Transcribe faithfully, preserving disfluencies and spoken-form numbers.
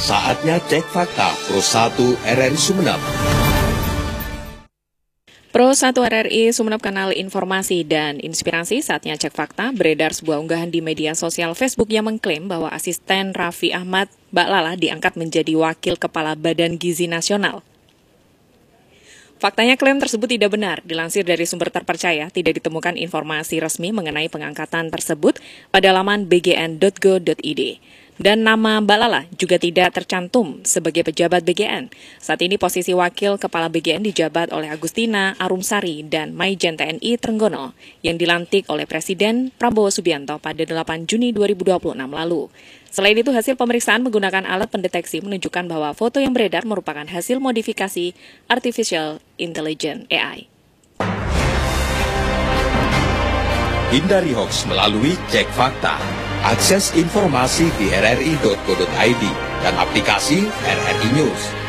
Saatnya cek fakta Pro satu R R I Sumeneb. Pro satu R R I Sumeneb, kanal informasi dan inspirasi. Saatnya cek fakta. Beredar sebuah unggahan di media sosial Facebook yang mengklaim bahwa asisten Raffi Ahmad, Mbak Lala, diangkat menjadi Wakil Kepala Badan Gizi Nasional. Faktanya, klaim tersebut tidak benar. Dilansir dari sumber terpercaya, tidak ditemukan informasi resmi mengenai pengangkatan tersebut pada laman b g n dot go dot i d. Dan nama Mbak Lala juga tidak tercantum sebagai pejabat B G N. Saat ini posisi Wakil Kepala B G N dijabat oleh Agustina Arumsari dan Maijen T N I Trenggono yang dilantik oleh Presiden Prabowo Subianto pada delapan Juni dua ribu dua puluh enam lalu. Selain itu, hasil pemeriksaan menggunakan alat pendeteksi menunjukkan bahwa foto yang beredar merupakan hasil modifikasi Artificial Intelligence A I. Hindari hoax melalui cek fakta. Akses informasi di r r i dot go dot i d dan aplikasi R R I News.